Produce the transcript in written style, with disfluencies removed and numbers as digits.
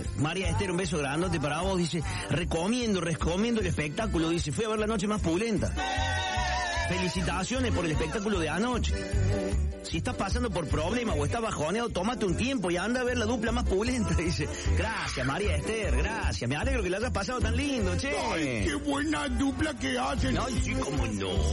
María Esther, un beso grandote para vos. Dice, recomiendo el espectáculo. Dice, fui a ver La Noche Más Pulenta. Felicitaciones por el espectáculo de anoche. Si estás pasando por problemas o estás bajoneado, tómate un tiempo y anda a ver La Dupla Más Pulenta. Dice, gracias María Esther, gracias. Me alegro que la hayas pasado tan lindo, che. Ay, qué buena dupla que hacen. Ay, sí, cómo no.